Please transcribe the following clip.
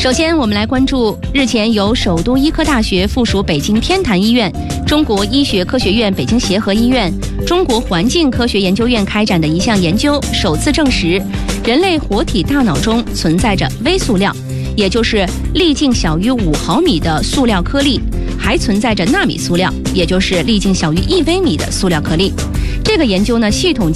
首先，我们来关注日前由首都医科大学附属北京天坛医院、中国医学科学院北京协和医院、中国环境科学研究院开展的一项研究，首次证实人类活体大脑中存在着微塑料，也就是粒径小于5毫米的塑料颗粒，还存在着纳米塑料，也就是粒径小于1微米的塑料颗粒。这个研究呢，系统